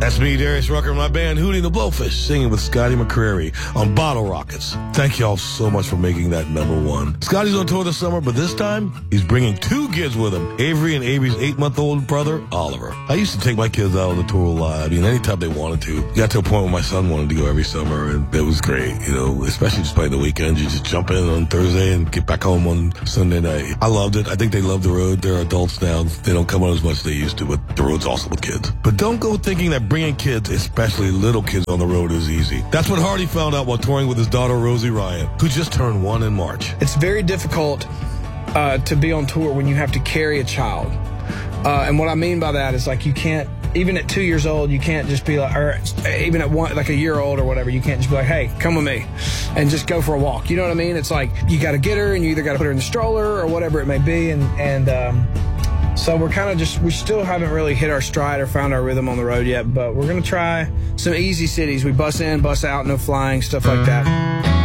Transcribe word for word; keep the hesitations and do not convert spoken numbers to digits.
That's me, Darius Rucker, and my band Hootie and the Blowfish, singing with Scotty McCreery on Bottle Rockets. Thank y'all so much for making that number one. Scotty's on tour this summer, but this time, he's bringing two kids with him, Avery and Avery's eight-month-old brother, Oliver. I used to take my kids out on the tour a lot. I mean, anytime they wanted to. Got to a point where my son wanted to go every summer, and it was great, you know, especially just playing the weekends. You just jump in on Thursday and get back home on Sunday night. I loved it. I think they love the road. They're adults now. They don't come on as much as they used to, but the road's awesome with kids. But don't go thinking that bringing kids, especially little kids, on the road is easy. That's what Hardy found out while touring with his daughter, Rosie Ryan, who just turned one in March. It's very difficult uh, to be on tour when you have to carry a child. Uh, and what I mean by that is, like, you can't, even at two years old, you can't just be like, or even at one, like a year old or whatever, you can't just be like, hey, come with me and just go for a walk. You know what I mean? It's like, you got to get her and you either got to put her in the stroller or whatever it may be. And, and, um, so we're kind of just, we still haven't really hit our stride or found our rhythm on the road yet, but we're going to try some easy cities. We bus in, bus out, no flying, stuff like that.